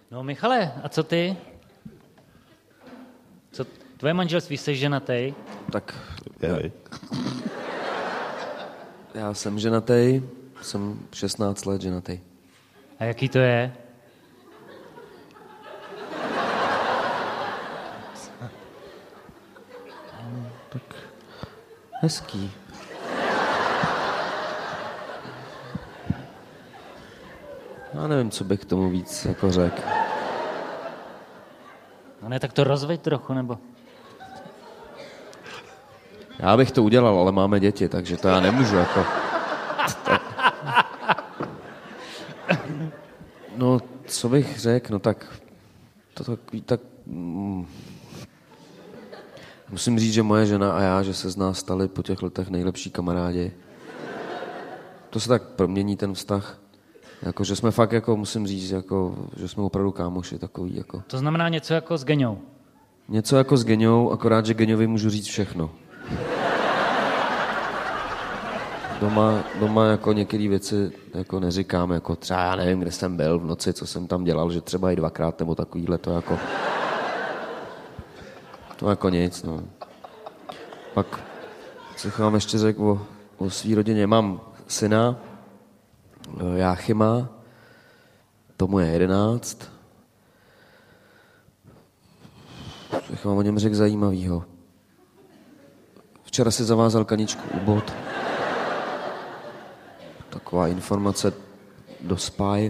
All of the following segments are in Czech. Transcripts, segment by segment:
No Michale, a co ty? Co tvoje manželství, jsi ženatý? Tak já jsem ženatý, jsem 16 let ženatý. A jaký to je? Tak hezký. Já nevím, co bych k tomu víc jako řekl. No ne, tak to rozveď trochu, nebo? Já bych to udělal, ale máme děti, takže to já nemůžu jako... No, co bych řekl, no tak... Musím říct, že moje žena a já, že se z nás stali po těch letech nejlepší kamarádi. To se tak promění ten vztah. Jako, že jsme fakt, jako, musím říct, jako, že jsme opravdu kámoši takový. Jako. To znamená něco jako s Geňou. Něco jako s Geňou, akorát, že Geňovi můžu říct všechno. Doma jako některé věci jako neříkám, jako třeba já nevím, kde jsem byl v noci, co jsem tam dělal, že třeba i 2krát nebo takovýhle, to jako nic, no. Pak, co vám ještě řekl o svý rodině, mám syna, Jáchyma, tomu je 11. Co vám o něm řekl zajímavýho? Včera si zavázal kaničku u bod. Taková informace do spáje.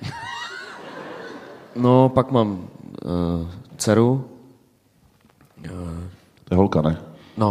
No, pak mám dceru. To je holka, ne?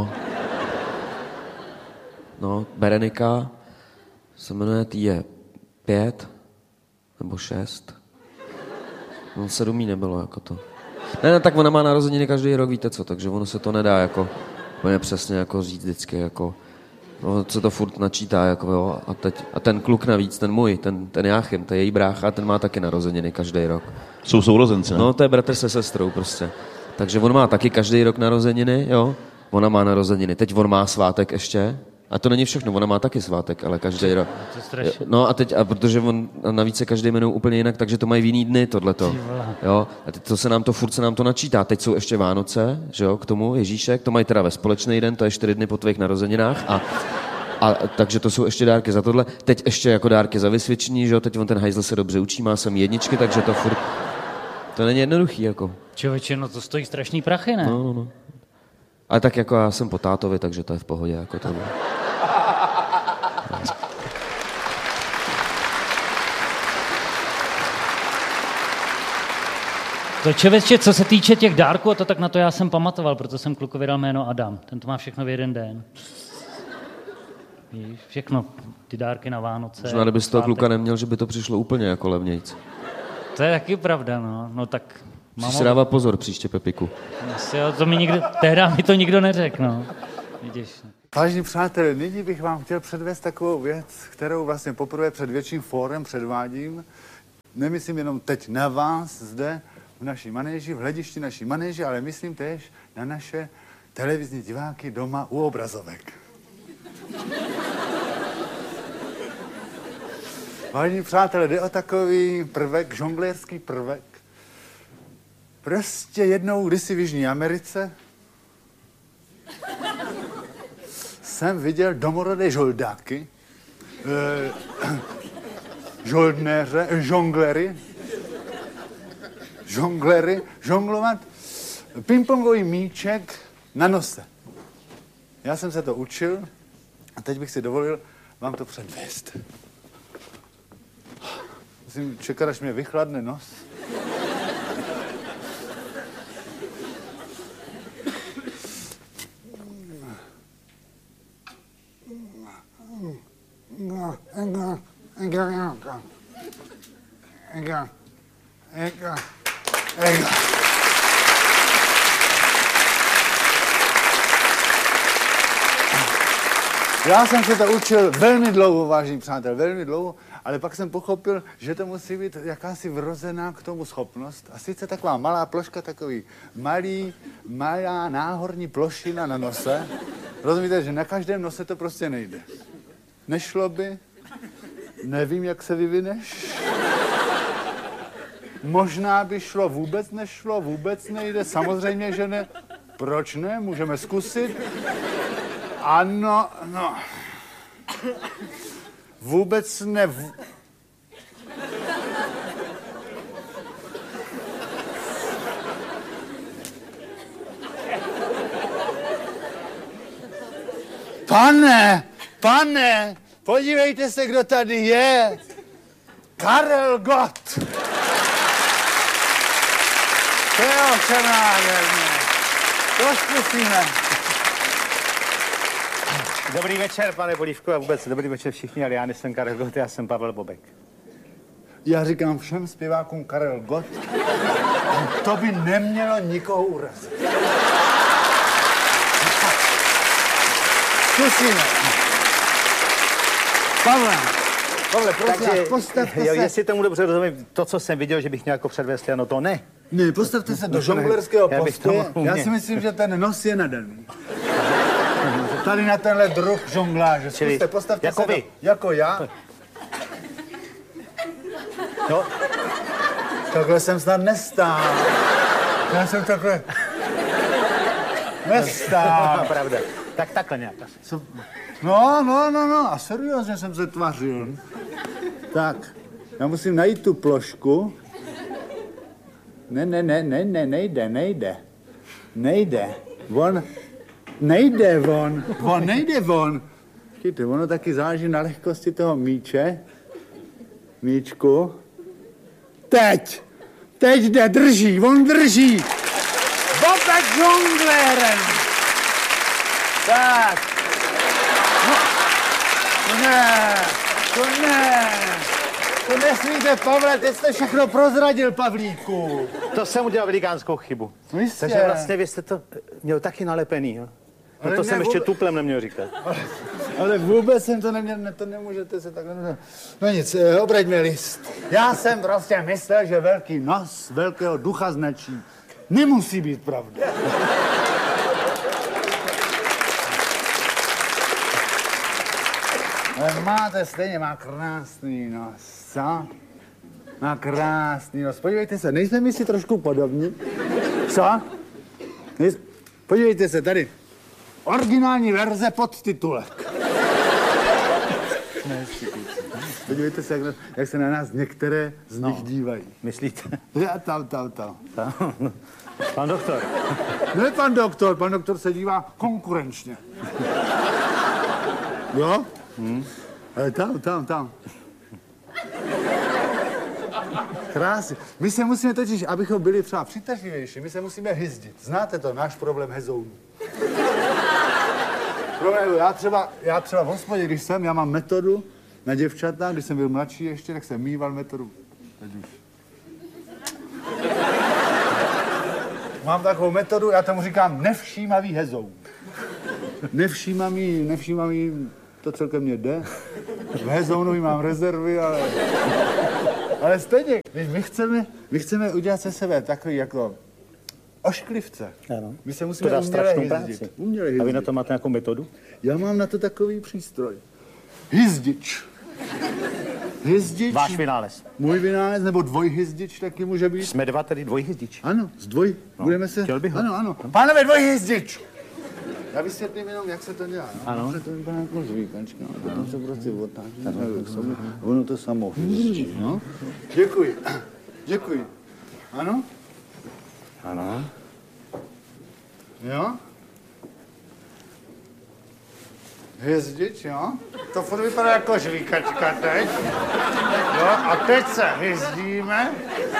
No, Berenika se jmenuje, tý je 5 nebo 6. No, 7 jí nebylo, jako to. Ne, tak ona má narozeniny každý rok, víte co, takže ono se to nedá jako úplně přesně jako říct vždycky, jako no, co to furt načítá, jako jo, a ten kluk navíc, ten můj, ten Jáchym, to je její brácha, ten má taky narozeniny každý rok. Jsou sourozenci, ne? No, to je bratr se sestrou prostě. Takže on má taky každý rok narozeniny, jo, ona má narozeniny, teď on má svátek ještě, a to není všechno, ona má taky svátek, ale každý rok. No a teď, protože on navíc se každý jmenuje úplně jinak, takže to mají v jiný dny, tohleto. Jo, a teď furt se nám to načítá. Teď jsou ještě Vánoce, že jo, k tomu Ježíšek, to mají teda ve společný den, to je 4 dny po tvých narozeninách a takže to jsou ještě dárky za tohle. Teď ještě jako dárky za vysvědčení, že jo, teď on ten hajzl se dobře učí, má sem jedničky, takže to furt, to není jednoduchý, jako. Člověče, no to stojí strašný prachy, ne? No. Ale tak jako já jsem po tátovi, takže to je v pohodě, jako to. To člověče, co se týče těch dárků, a to tak na to já jsem pamatoval, proto jsem klukovi dal jméno Adam. Ten to má všechno v jeden den. Víš, všechno, ty dárky na Vánoce. Možná, kdyby z toho kluka neměl, že by to přišlo úplně jako levnějc. To je taky pravda, no. No tak... Musíš si dávat pozor příště, Pepiku. Tehdy mi to nikdo neřekl, no. Vidíš. Vážení přátelé, nyní bych vám chtěl předvést takovou věc, kterou vlastně poprvé před větším fórem předvádím. Nemyslím jenom teď na vás zde v naší manéži, v hledišti naší manéži, ale myslím též na naše televizní diváky doma u obrazovek. Vážení přátelé, jde o takový prvek, žonglérský prvek. Prostě jednou kdysi v Jižní Americe jsem viděl domorodé žoldáky, žoldnéře, žonglery, žonglovat pingpongový míček na nose. Já jsem se to učil a teď bych si dovolil vám to předvést. Musím čekat, až mě vychladne nos. Já jsem se to učil velmi dlouho, vážení přátelé, velmi dlouho, ale pak jsem pochopil, že to musí být jakási vrozená k tomu schopnost. A sice taková malá ploška, takový malá náhorní plošina na nose. Rozumíte, že na každém nose to prostě nejde. Nešlo by, nevím, jak se vyvineš. Možná by šlo, vůbec nešlo, vůbec nejde, samozřejmě, že ne. Proč ne? Můžeme zkusit. Ano, no. Vůbec ne. Pane, podívejte se, kdo tady je. Karel Gott. To je ovšem nádherné. To zkusíme. Dobrý večer, pane Polívku, a vůbec dobrý večer všichni, ale já nejsem Karel Gott, já jsem Pavel Bobek. Já říkám všem zpěvákům Karel Gott, to by nemělo nikoho urazit. Zkusíme. Pavle, prosím, postavte se. Jestli tomu dobře rozumím, to, co jsem viděl, že bych nějak předvést, ano, to ne. Ne, postavte se do žonglerského postoje. Já si myslím, že ten nos je nadaný. Tady na tenhle druh žongláže. Zkuste, postavte jako se vy. Jako já. No. Takhle jsem snad nestál. Já jsem takhle nestál. Pravda. Tak takhle nějak asi. No. A seriózně jsem se tvařil. Tak, já musím najít tu plošku. Nejde. On nejde von. Vidíte, ono taky záleží na lehkosti toho míčku. Teď jde, on drží. Bobek žonglérem. Tak. No. To nesmíte, Pavle, teď jste všechno prozradil, Pavlíku. To jsem udělal velikánskou chybu. Jistě. Takže vlastně vy jste to měl taky nalepený, jo? No to jsem ještě tuplem neměl říkat. Ale vůbec jsem to neměl, to nemůžete se takhle... No nic, obraťme list. Já jsem prostě myslel, že velký nos velkého ducha značí. Nemusí být pravda. Ale máte stejně, má krásný nos, co? Má krásný nos. Podívejte se, nejsme my si trošku podobní? Co? Podívejte se, tady. Originální verze podtitulek. Podívejte se, jak se na nás některé z nich dívají. Myslíte? Já tam. Pan doktor. Ne pan doktor se dívá konkurenčně. Jo? Ale tam. Krásně. My se musíme totiž, abychom byli třeba přitažlivější, my se musíme hyzdit. Znáte to, náš problém hezounů. Já třeba v hospodě, když já mám metodu na děvčata, když jsem byl mladší ještě, tak jsem mýval metodu. Teď už. Mám takovou metodu, já tomu říkám nevšímavý hezoun. Nevšímavý, to celkem mě jde. V hezounovi mám rezervy, ale stejně, my chceme udělat se sebe takový jako ošklivce. Ano. My se musíme uměle hyzdit. A vy na to máte nějakou metodu? Já mám na to takový přístroj. Hyzdič. Váš vynález. Můj vynález, nebo dvojhyzdič taky může být. Jsme dva tedy dvojhyzdič. Ano, budeme se... Chtěl bych ho. Ano. Pánové, dvojhyzdič! Já vysvětlím jenom, jak se to dělá. No? Ano. To vypadá jako zvíkačka, a potom se prostě otáčí. Ono to samo hyzdí, no. Děkuji. Ano? Ano. Jo? Hyzdič, jo? To furt vypadá jako žvíkačka teď. Jo, a teď se hyzdíme.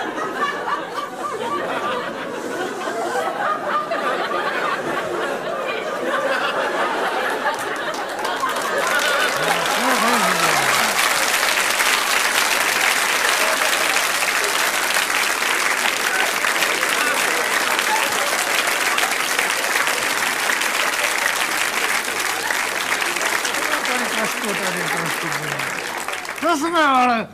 To jsme ale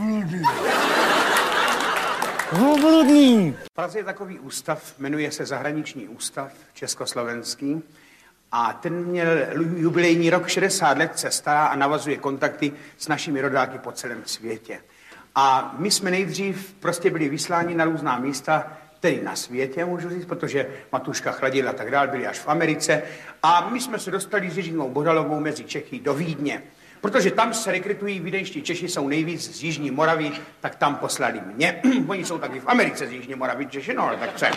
obludný. V Praze je takový ústav, jmenuje se Zahraniční ústav československý a ten měl jubilejní rok 60 let, se stará a navazuje kontakty s našimi rodáky po celém světě. A my jsme nejdřív prostě byli vysláni na různá místa, tedy na světě, můžu říct, protože Matuška Chladil a tak dál byli až v Americe. A my jsme se dostali s Jiřinou Bohdalovou mezi Čechy do Vídně. Protože tam se rekrutují vídeňští Češi, jsou nejvíc z Jižní Moravy, tak tam poslali mě. Oni jsou taky v Americe z Jižní Moravy, Češi, no ale tak co?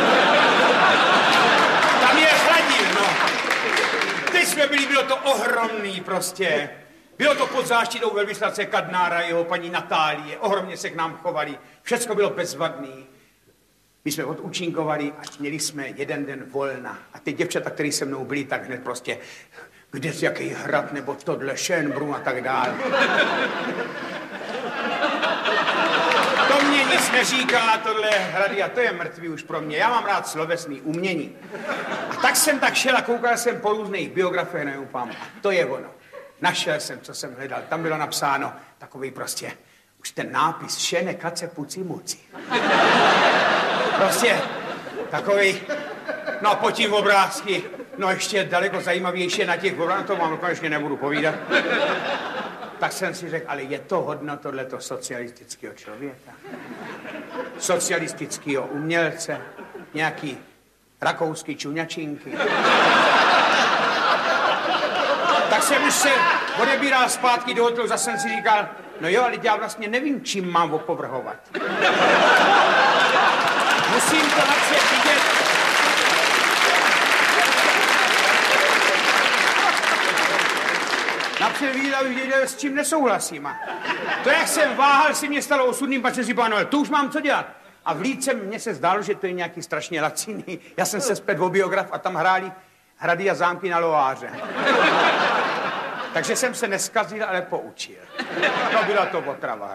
Tam je Chladil, no. Teď jsme byli, bylo to ohromný prostě. Bylo to pod záštitou velvyslance Kadnára, jeho paní Natálie, ohromně se k nám chovali, všecko bylo bezvadný. My jsme odúčinkovali a měli jsme jeden den volna. A ty děvčata, které se mnou byly, tak hned prostě, kde z jaký hrad, nebo tohle, Schönbrunn a tak dále. To mě nic neříká, tohle hrady, a to je mrtvý už pro mě. Já mám rád slovesný umění. A tak jsem tak šel a koukal jsem po různých biografiích na Jupám. A to je ono. Našel jsem, co jsem hledal. Tam bylo napsáno takový prostě, už ten nápis, šene, kace, puci, muci. Prostě takový, no po tím obrázky, no ještě daleko zajímavější na těch obrázkách, to vám konečně nebudu povídat. Tak jsem si řekl, ale je to hodno tohleto socialistického člověka, socialistického umělce, nějaký rakouský čuňačinky. Tak jsem už se odebíral zpátky do hotelu, zase jsem si říkal, no jo, ale já vlastně nevím, čím mám opovrhovat. Musím to napřed vidět. Napřed vidět, aby věděl, s čím nesouhlasím. A to, jak jsem váhal, si mě stalo osudným, pak jsem si pánové, to už mám co dělat. A v Líce mně se zdálo, že to je nějaký strašně laciný. Já jsem se zpět o biograf a tam hráli Hrady a zámky na Loáře. Takže jsem se neskazil, ale poučil. No, byla to otrava.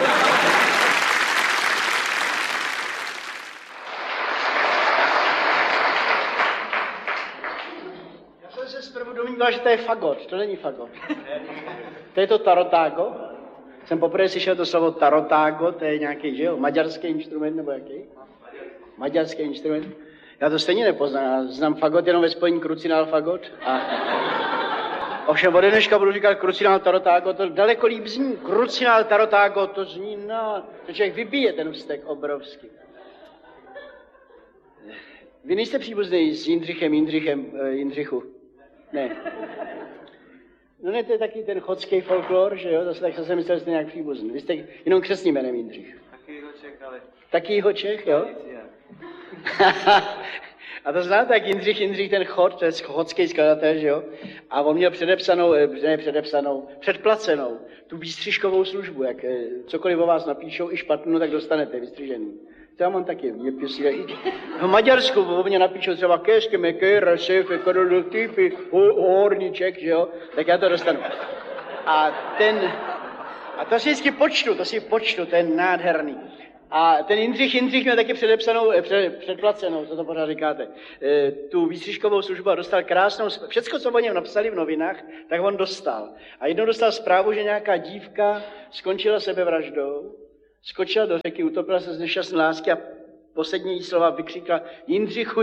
Já jsem se zprvu domníval, že to je fagot. To není fagot. To je to tarotágo. Jsem poprvé slyšel to slovo tarotágo, to je nějaký, že jo, maďarský instrument nebo jaký? Maďarský instrument. Já to stejně nepoznám. Já znám fagot jenom ve spojení krucinál fagot. A ovšem ode dneška budu říkat krucinál tarotágo, to daleko líp zní. Krucinál tarotágo, to zní, no, to člověk vybije ten vztek obrovský. Vy nejste příbuzný s Jindřichu? Ne. No ne, to je taky ten chodský folklor, že jo, zase tak jsem myslel, že jste nějak příbuzný. Vy jste jenom křestním jménem Jindřich. Taky jeho Čech, ale... Taky jeho Čech, jo? A to znáte, jak Jindřich ten chod, to je chodský skladatel, že jo? A on měl předplacenou tu výstřižkovou službu, jak cokoliv o vás napíšou, i špatnou, tak dostanete vystřižený. To já mám taky, v Maďarsku o mě napíšou třeba kežky, meké, rasef, ekorodoktypy, horníček, že jo? Tak já to dostanu. A to si vždycky počtu, to je nádherný. A ten Jindřich měl taky předplacenou, co to pořád říkáte, tu výstřižkovou službu a dostal krásnou, všecko, co o něm napsali v novinách, tak on dostal. A jednou dostal zprávu, že nějaká dívka skončila sebevraždou, skočila do řeky, utopila se z nešťastné lásky a poslední slova vykřikla Jindřichu.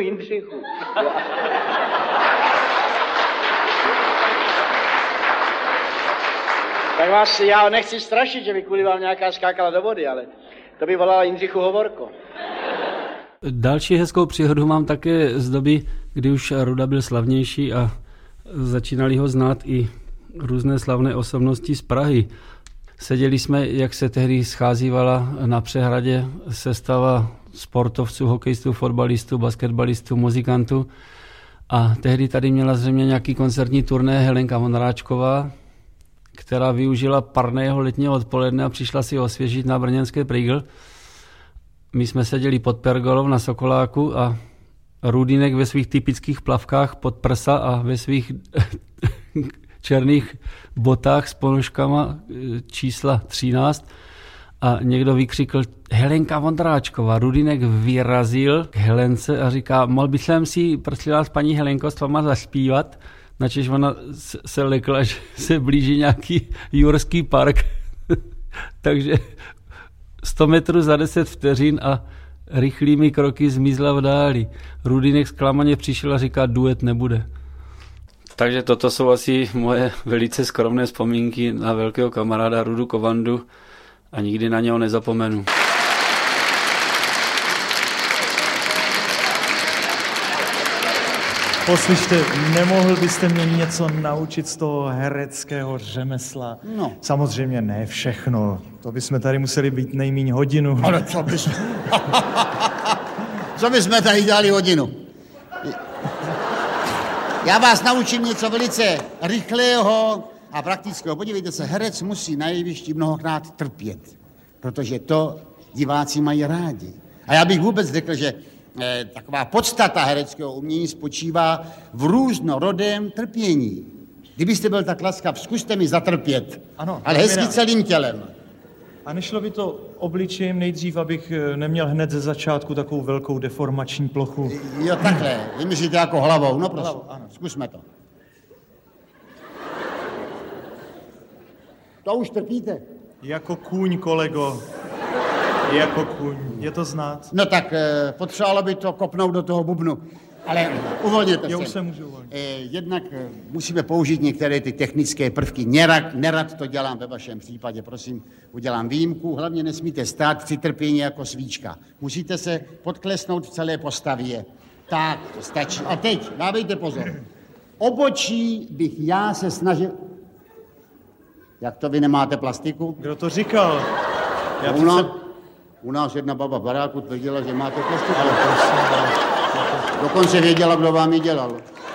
Tak vás, já nechci strašit, že by kvůli vám nějaká skákala do vody, ale to by volala Jindřichu Hovorko. Další hezkou příhodu mám také z doby, kdy už Ruda byl slavnější a začínali ho znát i různé slavné osobnosti z Prahy. Seděli jsme, jak se tehdy scházívala na Přehradě sestava sportovců, hokejistů, fotbalistů, basketbalistů, muzikantů. A tehdy tady měla zřejmě nějaký koncertní turné Helenka Vondráčková, která využila parného letního odpoledne a přišla si osvěžit na brněnské Prýgl. My jsme seděli pod pergolou na Sokoláku a Rudínek ve svých typických plavkách pod prsa a ve svých černých botách s ponožkama čísla 13 a někdo vykřikl Helenka Vondráčková. Rudínek vyrazil k Helence a říká, mohl bych si prosím vás, paní Helenko, s váma zaspívat? Načež ona se lekla, že se blíží nějaký jurský park. Takže 100 metrů za 10 vteřin a rychlými kroky zmizla v dáli. Rudínek zklamaně přišel a říká, duet nebude. Takže toto jsou asi moje velice skromné vzpomínky na velkého kamaráda Rudu Kovandu. a nikdy na něho nezapomenu. Poslyšte, nemohl byste mě něco naučit z toho hereckého řemesla? No. Samozřejmě ne všechno. To bychom tady museli být nejméně hodinu. Ale co bychom tady dělali hodinu? Já vás naučím něco velice rychlého a praktického. Podívejte se, herec musí na jevišti mnohokrát trpět, protože to diváci mají rádi. A já bych vůbec řekl, že taková podstata hereckého umění spočívá v různorodém trpění. Kdybyste byl tak laskav, zkuste mi zatrpět, ano, ale hezky celým tělem. A nešlo by to obličejem nejdřív, abych neměl hned ze začátku takovou velkou deformační plochu? Jo, takhle. Vy myslíte jako hlavou, no prosím. Ano. Zkusme to. To už trpíte. Jako kůň, kolego. Jako kůň. Je to znát. No tak potřebovalo by to kopnout do toho bubnu. Ale uvolněte se. Já už se můžu uvolnit. Jednak musíme použít některé ty technické prvky. Nerad to dělám ve vašem případě, prosím, udělám výjimku. Hlavně nesmíte stát při trpění jako svíčka. Musíte se podklesnout v celé postavě. Tak, to stačí. A teď, dávejte pozor. Obočí bych já se snažil... Jak to vy nemáte plastiku? Kdo to říkal? U nás jedna baba v baráku tvrdila, že máte plastiku. Dokonce věděla, kdo vám ji dělal.